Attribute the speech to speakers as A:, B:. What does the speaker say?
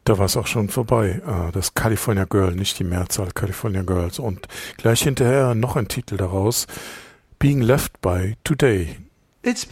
A: Da war es auch schon vorbei. Das California Girl, nicht die Mehrzahl California Girls. Und gleich hinterher noch ein Titel daraus. Being Left by Today.
B: It's